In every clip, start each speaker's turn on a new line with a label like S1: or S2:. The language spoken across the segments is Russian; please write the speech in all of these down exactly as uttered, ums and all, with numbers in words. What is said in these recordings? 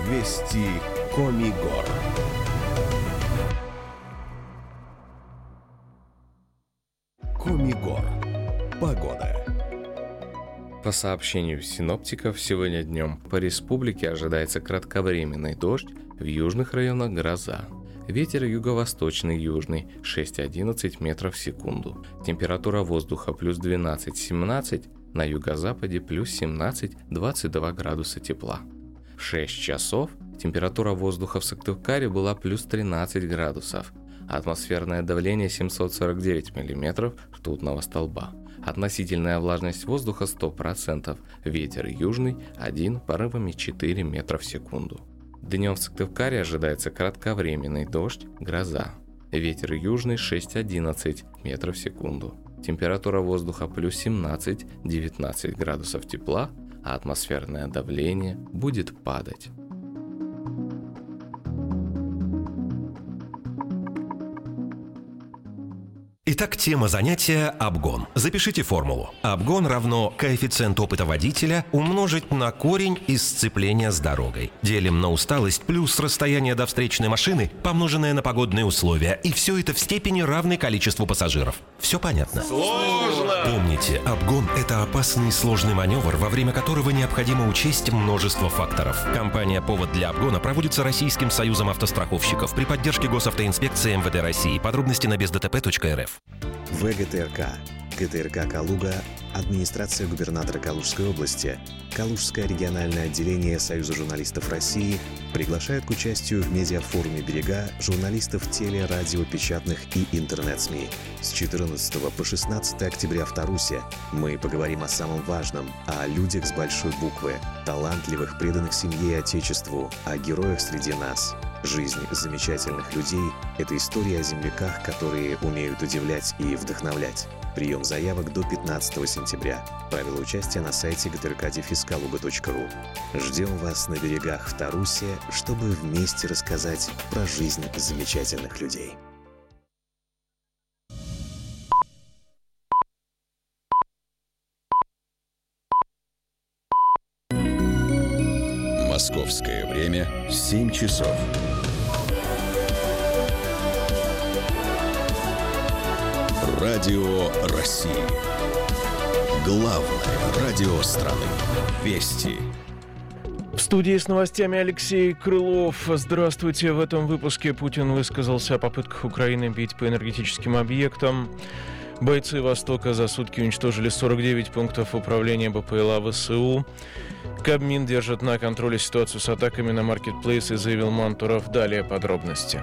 S1: Вести Комигор. Комигор. Погода.
S2: По сообщению синоптиков, сегодня днем по республике ожидается кратковременный дождь, в южных районах гроза. Ветер юго-восточный южный шесть-одиннадцать метров в секунду. Температура воздуха плюс двенадцать-семнадцать, на юго-западе плюс семнадцать-двадцать два градуса тепла. В шесть часов температура воздуха в Сыктывкаре была плюс тринадцать градусов. Атмосферное давление семьсот сорок девять миллиметров ртутного столба. Относительная влажность воздуха сто процентов. Ветер южный один, порывами четыре метра в секунду. Днем в Сыктывкаре ожидается кратковременный дождь, гроза. Ветер южный шесть-одиннадцать метров в секунду. Температура воздуха плюс семнадцать-девятнадцать градусов тепла, а атмосферное давление будет падать.
S3: Итак, тема занятия – обгон. Запишите формулу. Обгон равно коэффициент опыта водителя умножить на корень из сцепления с дорогой. Делим на усталость плюс расстояние до встречной машины, помноженное на погодные условия. И все это в степени равной количеству пассажиров. Все понятно?
S4: Сложно!
S3: Помните, обгон – это опасный и сложный маневр, во время которого необходимо учесть множество факторов. Компания «Повод для обгона» проводится Российским союзом автостраховщиков при поддержке Госавтоинспекции эм вэ дэ России. Подробности на без дэ тэ пэ точка эр эф.
S5: вэ гэ тэ эр ка, гэ тэ эр ка Калуга, администрация губернатора Калужской области, Калужское региональное отделение Союза журналистов России приглашают к участию в медиафоруме «Берега» журналистов теле-, радио, печатных и интернет-СМИ. С четырнадцатого по шестнадцатое октября в Тарусе мы поговорим о самом важном, о людях с большой буквы, талантливых, преданных семье и отечеству, о героях среди нас. Жизнь замечательных людей – это история о земляках, которые умеют удивлять и вдохновлять. Прием заявок до пятнадцатого сентября. Правила участия на сайте гэ тэ эр ка дефис калуга точка ру. Ждем вас на берегах в Тарусе, чтобы вместе рассказать про жизнь замечательных людей.
S1: Московское время семь часов. Радио России. Главное радио страны. Вести.
S6: В студии с новостями Алексей Крылов. Здравствуйте. В этом выпуске Путин высказался о попытках Украины бить по энергетическим объектам. Бойцы «Востока» за сутки уничтожили сорок девять пунктов управления бэ пэ эл а вэ эс у. Кабмин держит на контроле ситуацию с атаками на маркетплейсы, заявил Мантуров. Далее подробности.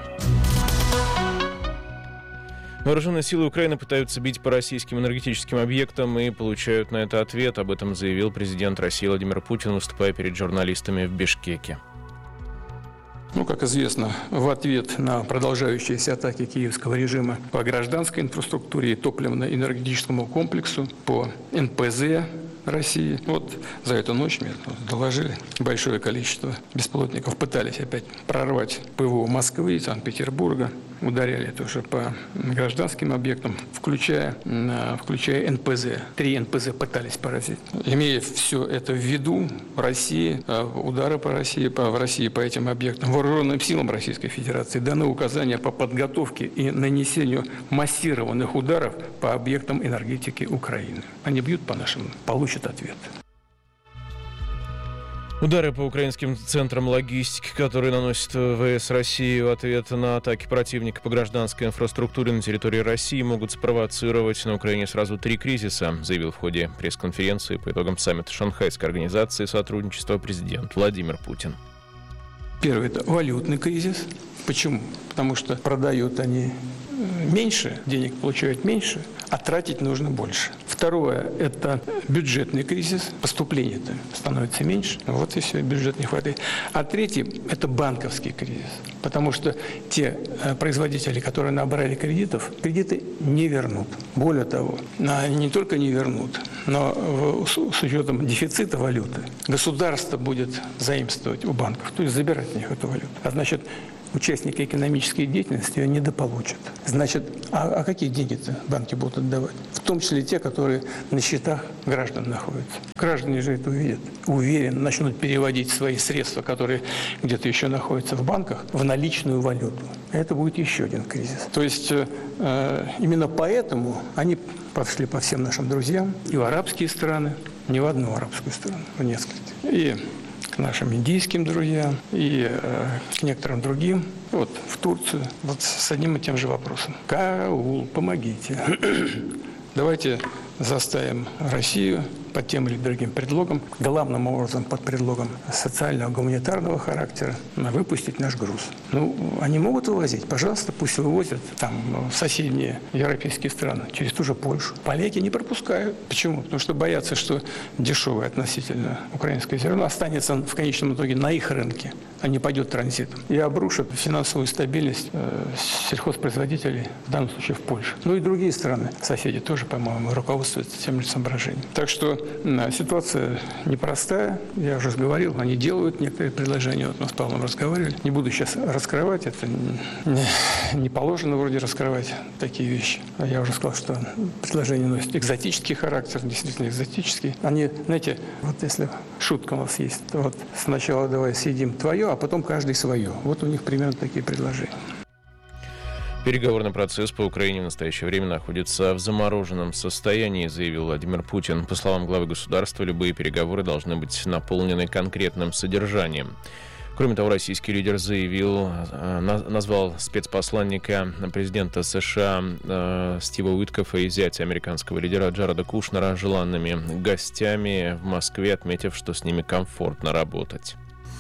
S6: Вооруженные силы Украины пытаются бить по российским энергетическим объектам и получают на это ответ. Об этом заявил президент России Владимир Путин, выступая перед журналистами в Бишкеке.
S7: Ну, как известно, в ответ на продолжающиеся атаки киевского режима по гражданской инфраструктуре и топливно-энергетическому комплексу, по эн пэ зэ России. Вот за эту ночь мне доложили большое количество беспилотников. Пытались опять прорвать пэ вэ о Москвы и Санкт-Петербурга. Ударяли тоже по гражданским объектам, включая, включая эн пэ зэ. Три эн пэ зэ пытались поразить. Имея все это в виду, Россия, удары по России, по, в России по этим объектам, вооруженным силам Российской Федерации даны указания по подготовке и нанесению массированных ударов по объектам энергетики Украины. Они бьют по нашим, получат ответ.
S6: Удары по украинским центрам логистики, которые наносит вэ эс России в ответ на атаки противника по гражданской инфраструктуре на территории России, могут спровоцировать на Украине сразу три кризиса, заявил в ходе пресс-конференции по итогам саммита Шанхайской организации сотрудничества президент Владимир Путин.
S7: Первый – это валютный кризис. Почему? Потому что продают они меньше, денег получают меньше, а тратить нужно больше. Второе – это бюджетный кризис. Поступления-то становится меньше, вот и все, бюджет не хватает. А третий – это банковский кризис. Потому что те производители, которые набрали кредитов, кредиты не вернут. Более того, они не только не вернут, но с учетом дефицита валюты государство будет заимствовать у банков, то есть забирать у них эту валюту. А значит, участники экономической деятельности ее недополучат. Значит, а, а какие деньги-то банки будут отдавать? В том числе те, которые на счетах граждан находятся. Граждане же это увидят. Уверен, начнут переводить свои средства, которые где-то еще находятся в банках, в наличную валюту. Это будет еще один кризис. То есть э, именно поэтому они пошли по всем нашим друзьям и в арабские страны, не в одну арабскую страну, в несколько. И к нашим индийским друзьям, и э, к некоторым другим, вот в Турцию, вот с одним и тем же вопросом. Каул, помогите. Давайте заставим Россию под тем или другим предлогом, главным образом под предлогом социального гуманитарного характера, выпустить наш груз. Ну, они могут вывозить, пожалуйста, пусть вывозят там в соседние европейские страны, через ту же Польшу. Поляки не пропускают. Почему? Потому что боятся, что дешевое относительно украинское зерно останется в конечном итоге на их рынке, а не пойдет транзитом. И обрушит финансовую стабильность э, сельхозпроизводителей, в данном случае в Польше. Ну и другие страны, соседи тоже, по-моему, руководствуются тем же соображением. Так что ситуация непростая, я уже говорил, они делают некоторые предложения, вот мы с Павлом разговаривали. Не буду сейчас раскрывать, это не, не положено вроде раскрывать такие вещи. Я уже сказал, что предложения носят экзотический характер, действительно экзотический. Они, знаете, вот если шутка у нас есть, то вот сначала давай съедим твое, а потом каждый свое. Вот у них примерно такие предложения.
S6: Переговорный процесс по Украине в настоящее время находится в замороженном состоянии, заявил Владимир Путин. По словам главы государства, любые переговоры должны быть наполнены конкретным содержанием. Кроме того, российский лидер заявил, назвал спецпосланника президента США Стива Уиткофа и зятя американского лидера Джареда Кушнера желанными гостями в Москве, отметив, что с ними комфортно работать.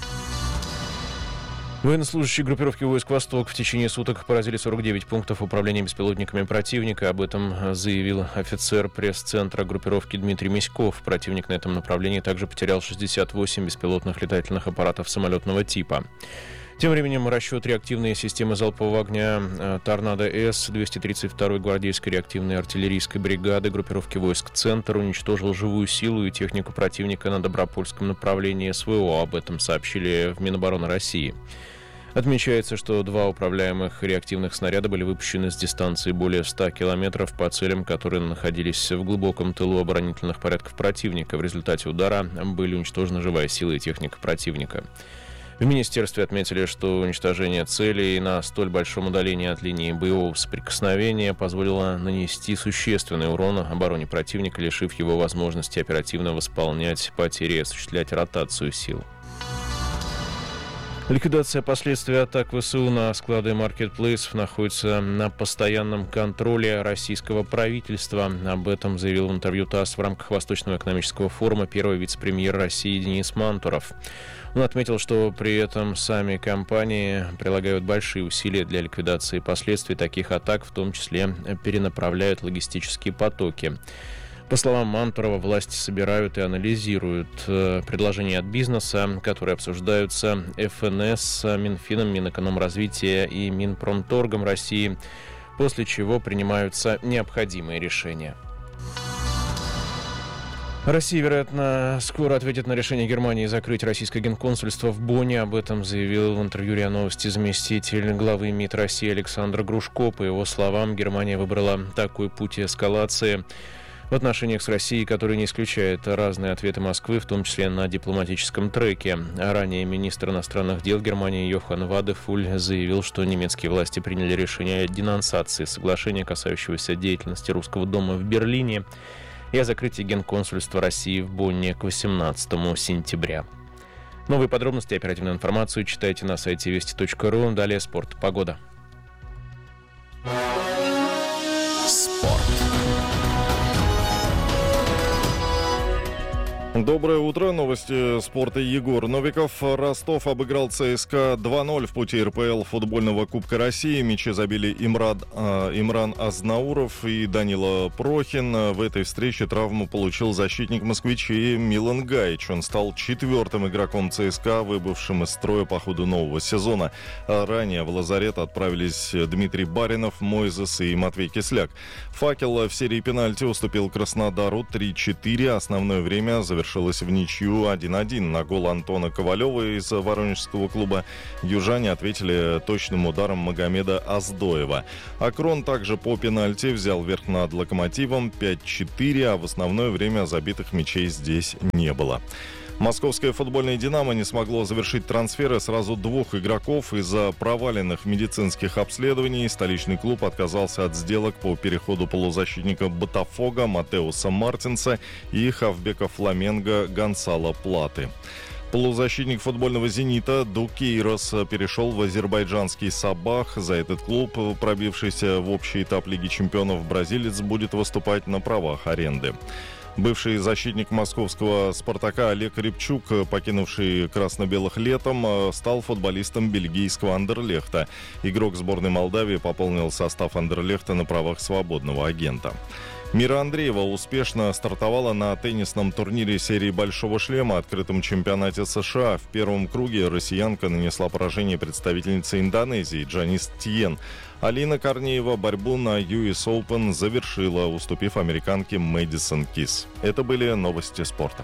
S6: Военнослужащие группировки войск «Восток» в течение суток поразили сорок девять пунктов управления беспилотниками противника. Об этом заявил офицер пресс-центра группировки Дмитрий Миськов. Противник на этом направлении также потерял шестьдесят восемь беспилотных летательных аппаратов самолетного типа. Тем временем расчет реактивной системы залпового огня «Торнадо-С» двести тридцать второй гвардейской реактивной артиллерийской бригады группировки войск «Центр» уничтожил живую силу и технику противника на Добропольском направлении СВО. Об этом сообщили в Минобороны России. Отмечается, что два управляемых реактивных снаряда были выпущены с дистанции более ста километров по целям, которые находились в глубоком тылу оборонительных порядков противника. В результате удара были уничтожены живая сила и техника противника. В министерстве отметили, что уничтожение целей на столь большом удалении от линии боевого соприкосновения позволило нанести существенный урон обороне противника, лишив его возможности оперативно восполнять потери и осуществлять ротацию сил. Ликвидация последствий атак ВСУ на склады маркетплейсов находится на постоянном контроле российского правительства. Об этом заявил в интервью ТАСС в рамках Восточного экономического форума первый вице-премьер России Денис Мантуров. Он отметил, что при этом сами компании прилагают большие усилия для ликвидации последствий таких атак, в том числе перенаправляют логистические потоки. По словам Мантурова, власти собирают и анализируют э, предложения от бизнеса, которые обсуждаются эф эн эс, Минфином, Минэкономразвития и Минпромторгом России, после чего принимаются необходимые решения. Россия, вероятно, скоро ответит на решение Германии закрыть российское генконсульство в Бонне. Об этом заявил в интервью РИА Новости заместитель главы МИД России Александр Грушко. По его словам, Германия выбрала такой путь эскалации в отношениях с Россией, который не исключает разные ответы Москвы, в том числе на дипломатическом треке. Ранее министр иностранных дел Германии Йохан Вадефуль заявил, что немецкие власти приняли решение о денонсации соглашения, касающегося деятельности Русского дома в Берлине, и о закрытии генконсульства России в Бонне к восемнадцатому сентября. Новые подробности и оперативную информацию читайте на сайте вести точка ру. Далее спорт. Погода.
S1: Спорт.
S4: Доброе утро. Новости спорта. Егор Новиков. Ростов обыграл ЦСКА два ноль в пути эр пэ эл футбольного Кубка России. Мячи забили Имрад, э, Имран Азнауров и Данила Прохин. В этой встрече травму получил защитник москвичей Милан Гаич. Он стал четвертым игроком ЦСКА, выбывшим из строя по ходу нового сезона. Ранее в лазарет отправились Дмитрий Баринов, Мойзес и Матвей Кисляк. «Факел» в серии пенальти уступил Краснодару три четыре. Основное время завершил завершилась в ничью один один. На гол Антона Ковалева из воронежского клуба южане ответили точным ударом Магомеда Аздоева. Акрон также по пенальти взял верх над Локомотивом пять четыре, а в основное время забитых мячей здесь не было. Московское футбольное «Динамо» не смогло завершить трансферы сразу двух игроков. Из-за проваленных медицинских обследований столичный клуб отказался от сделок по переходу полузащитника «Ботафого» Матеуса Мартинса и хавбека «Фламенго» Гонсало Платы. Полузащитник футбольного «Зенита» Дукейрос перешел в азербайджанский «Сабах». За этот клуб, пробившийся в общий этап Лиги чемпионов, бразилец будет выступать на правах аренды. Бывший защитник московского «Спартака» Олег Рябчук, покинувший красно-белых летом, стал футболистом бельгийского «Андерлехта». Игрок сборной Молдавии пополнил состав «Андерлехта» на правах свободного агента. Мира Андреева успешно стартовала на теннисном турнире серии «Большого шлема» открытом чемпионате США. В первом круге россиянка нанесла поражение представительнице Индонезии Джанис Тьен. Алина Корнеева борьбу на ю эс Open завершила, уступив американке Мэдисон Кис. Это были новости спорта.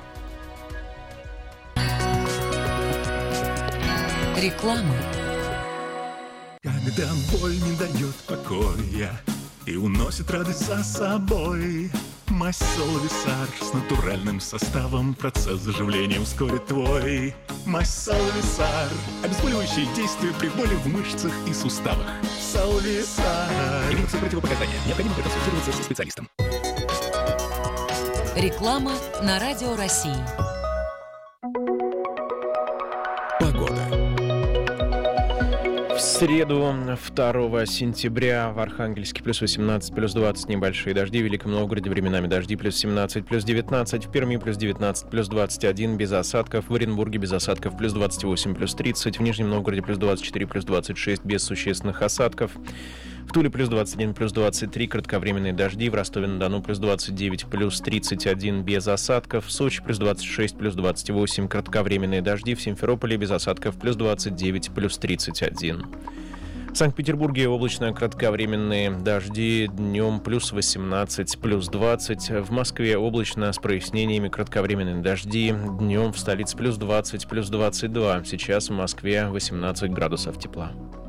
S8: Реклама.
S9: Когда боль не дает покоя и уносит радость за собой, мазь Солвисар с натуральным составом процесс заживления ускорит твой. Мазь Солвисар, обезболивающее действие при боли в мышцах и суставах. Солвисар. Имеются противопоказания. Необходимо проконсультироваться со специалистом.
S8: Реклама на Радио России.
S9: Погода.
S6: В среду, второго сентября, в Архангельске плюс восемнадцать, плюс двадцать небольшие дожди, в Великом Новгороде временами дожди плюс семнадцать, плюс девятнадцать, в Перми плюс девятнадцать, плюс двадцать один, без осадков, в Оренбурге без осадков плюс двадцать восемь, плюс тридцать, в Нижнем Новгороде плюс двадцать четыре, плюс двадцать шесть, без существенных осадков, в Туле плюс двадцать один, плюс двадцать три, кратковременные дожди, в Ростове-на-Дону плюс двадцать девять, плюс тридцать один, без осадков, в Сочи плюс двадцать шесть, плюс двадцать восемь, кратковременные дожди, в Симферополе без осадков плюс двадцать девять, плюс тридцать один. В Санкт-Петербурге облачно кратковременные дожди, днем плюс восемнадцать, плюс двадцать. В Москве облачно с прояснениями, кратковременные дожди, днем в столице плюс двадцать, плюс двадцать два. Сейчас в Москве восемнадцать градусов тепла.